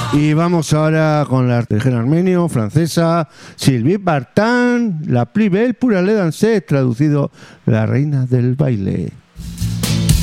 Y vamos ahora con la region armenio, francesa, Sylvie Vartan, La plus belle pour aller danser, traducido La reina del baile.